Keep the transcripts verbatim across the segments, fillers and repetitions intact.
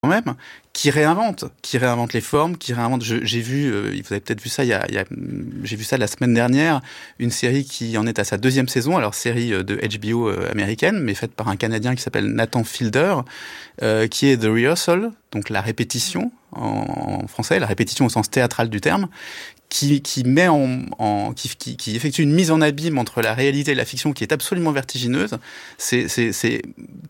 même, qui réinvente, qui réinvente les formes, qui réinvente. Je, j'ai vu, euh, vous avez peut-être vu ça, il y a, il y a, j'ai vu ça la semaine dernière, une série qui en est à sa deuxième saison, alors série de H B O euh, américaine, mais faite par un Canadien qui s'appelle Nathan Fielder, euh, qui est The Rehearsal, donc la répétition en, en français, la répétition au sens théâtral du terme, qui, qui met en, en qui, qui, qui effectue une mise en abîme entre la réalité et la fiction qui est absolument vertigineuse. C'est, c'est, c'est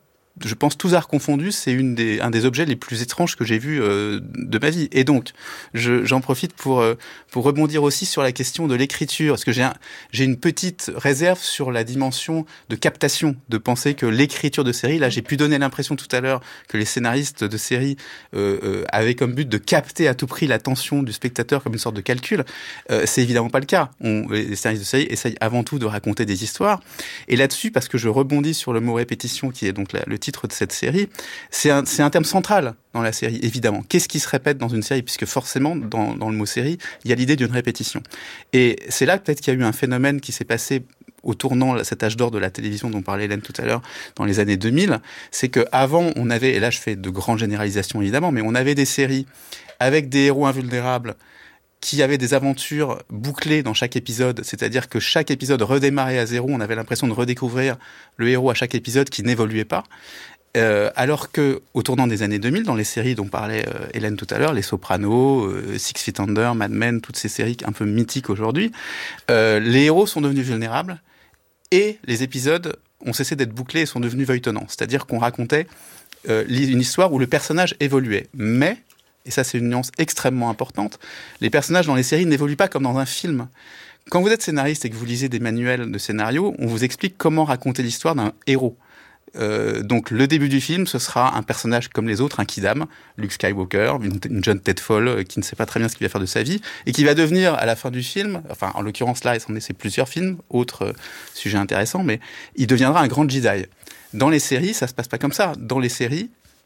je pense, tous arts confondus, c'est une des, un des objets les plus étranges que j'ai vus euh, de ma vie. Et donc, je, j'en profite pour, euh, pour rebondir aussi sur la question de l'écriture, parce que j'ai, un, j'ai une petite réserve sur la dimension de captation, de penser que l'écriture de série, là, j'ai pu donner l'impression tout à l'heure que les scénaristes de série euh, euh, avaient comme but de capter à tout prix l'attention du spectateur comme une sorte de calcul. Euh, c'est évidemment pas le cas. On, les scénaristes de série essayent avant tout de raconter des histoires. Et là-dessus, parce que je rebondis sur le mot répétition, qui est donc la, le titre de cette série, c'est un, c'est un terme central dans la série, évidemment. Qu'est-ce qui se répète dans une série ? Puisque forcément, dans, dans le mot série, il y a l'idée d'une répétition. Et c'est là peut-être qu'il y a eu un phénomène qui s'est passé au tournant, cet âge d'or de la télévision dont parlait Hélène tout à l'heure, dans les années deux mille, c'est qu'avant, on avait, et là je fais de grandes généralisations évidemment, mais on avait des séries avec des héros invulnérables qui avaient des aventures bouclées dans chaque épisode, c'est-à-dire que chaque épisode redémarrait à zéro, on avait l'impression de redécouvrir le héros à chaque épisode qui n'évoluait pas. Euh, alors que, au tournant des années deux mille, dans les séries dont parlait euh, Hélène tout à l'heure, Les Sopranos, euh, Six Feet Under, Mad Men, toutes ces séries un peu mythiques aujourd'hui, euh, les héros sont devenus vulnérables et les épisodes ont cessé d'être bouclés et sont devenus feuilletonnants. C'est-à-dire qu'on racontait euh, une histoire où le personnage évoluait. Mais, et ça c'est une nuance extrêmement importante, les personnages dans les séries n'évoluent pas comme dans un film. Quand vous êtes scénariste et que vous lisez des manuels de scénario, on vous explique comment raconter l'histoire d'un héros. Euh, donc le début du film, ce sera un personnage comme les autres, un kidam, Luke Skywalker, une, une jeune tête folle euh, qui ne sait pas très bien ce qu'il va faire de sa vie et qui va devenir à la fin du film, enfin en l'occurrence là, c'est plusieurs films, autre euh, sujet intéressant, mais il deviendra un grand Jedi. Dans les séries, ça se passe pas comme ça. Dans les séries,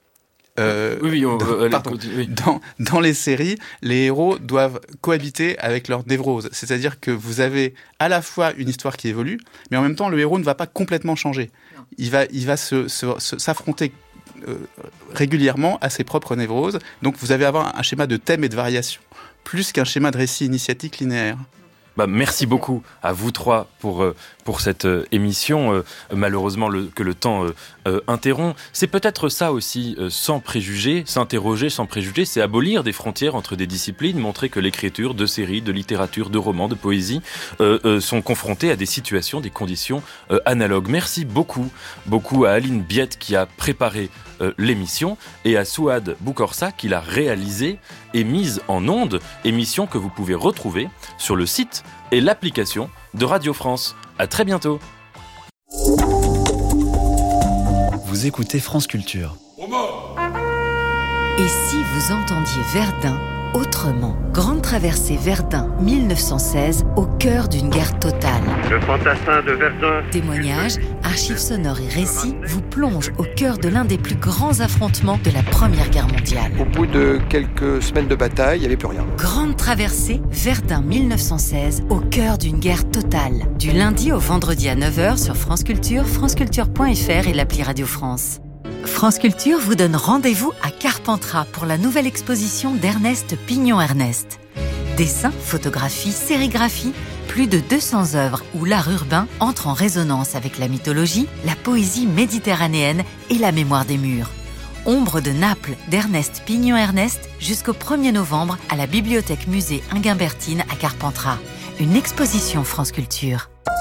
Euh, oui, oui, on dans, veut, pardon, allez, oui. dans, dans les séries, les héros doivent cohabiter avec leur névrose. C'est-à-dire que vous avez à la fois une histoire qui évolue, mais en même temps, le héros ne va pas complètement changer. Il va, il va se, se, se, s'affronter euh, régulièrement à ses propres névroses. Donc, vous allez avoir un schéma de thème et de variation, plus qu'un schéma de récit initiatique linéaire. Bah, merci beaucoup à vous trois pour, euh, pour cette euh, émission. Euh, malheureusement, le, que le temps euh, euh, interrompt. C'est peut-être ça aussi, euh, sans préjugés, s'interroger sans préjugés, c'est abolir des frontières entre des disciplines, montrer que l'écriture de séries, de littérature, de romans, de poésie euh, euh, sont confrontées à des situations, des conditions euh, analogues. Merci beaucoup, beaucoup à Aline Biette qui a préparé euh, l'émission et à Souad Boukorsa qui l'a réalisée et mise en onde, émission que vous pouvez retrouver sur le site et l'application de Radio France. À très bientôt. Vous écoutez France Culture. Et si vous entendiez Verdun autrement ? Grande traversée Verdun mille neuf cent seize, au cœur d'une guerre totale. Le fantassin de Verdun. Témoignages, archives sonores et récits vous plongent au cœur de l'un des plus grands affrontements de la Première Guerre mondiale. Au bout de quelques semaines de bataille, il n'y avait plus rien. Grande traversée Verdun mille neuf cent seize, au cœur d'une guerre totale. Du lundi au vendredi à neuf heures sur France Culture, franceculture point f r et l'appli Radio France. France Culture vous donne rendez-vous à Carpentras pour la nouvelle exposition d'Ernest Pignon-Ernest. Dessins, photographies, sérigraphies, plus de deux cents œuvres où l'art urbain entre en résonance avec la mythologie, la poésie méditerranéenne et la mémoire des murs. Ombre de Naples d'Ernest Pignon-Ernest jusqu'au premier novembre à la Bibliothèque Musée Inguimbertine à Carpentras. Une exposition France Culture.